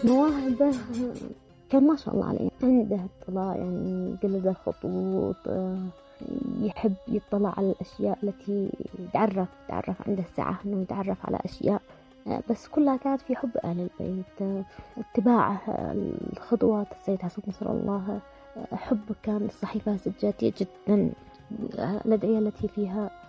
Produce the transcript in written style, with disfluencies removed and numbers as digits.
مواهبه كان ما شاء الله عليه، عنده اطلاع، يعني قلد الخطوط، يحب يطلع على الأشياء التي تعرف عنده سعة إنه يتعرف على أشياء، بس كلها كانت في حب أهل البيت، اتباعه الخطوات السيد حسن نصر الله، حبه كان الصحيفة سجادية جدا، الأدعية التي فيها